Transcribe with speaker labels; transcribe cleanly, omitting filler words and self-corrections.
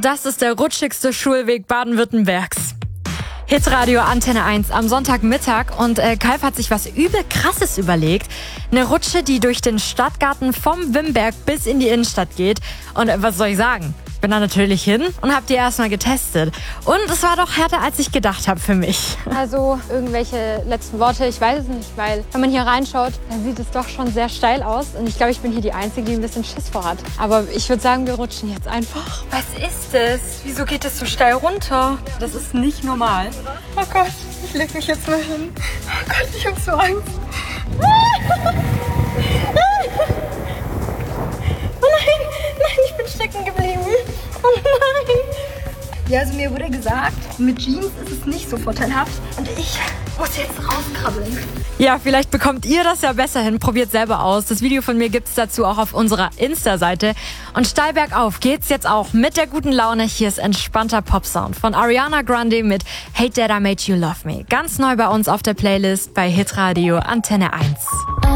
Speaker 1: das ist der rutschigste Schulweg Baden-Württembergs. Hitradio Antenne 1 am Sonntagmittag und Kalf hat sich was übel Krasses überlegt. Eine Rutsche, die durch den Stadtgarten vom Wimberg bis in die Innenstadt geht. Und was soll ich sagen? Bin da natürlich hin und hab die erstmal getestet. Und es war doch härter, als ich gedacht habe für mich.
Speaker 2: Also irgendwelche letzten Worte, ich weiß es nicht, weil wenn man hier reinschaut, dann sieht es doch schon sehr steil aus. Und ich glaube, ich bin hier die Einzige, die ein bisschen Schiss vor hat. Aber ich würde sagen, wir rutschen jetzt einfach.
Speaker 1: Was ist das? Wieso geht das so steil runter? Das ist nicht normal.
Speaker 3: Oh Gott, ich leg mich jetzt mal hin. Oh Gott, ich hab so Angst. Oh nein, ich bin stecken geblieben. Oh nein. Ja, also mir wurde gesagt, mit Jeans ist es nicht so vorteilhaft. Und ich muss jetzt rauskrabbeln.
Speaker 1: Ja, vielleicht bekommt ihr das ja besser hin. Probiert selber aus. Das Video von mir gibt's dazu auch auf unserer Insta-Seite. Und steil bergauf geht's jetzt auch mit der guten Laune. Hier ist entspannter Popsound von Ariana Grande mit Hate That I Made You Love Me. Ganz neu bei uns auf der Playlist bei Hitradio Antenne 1.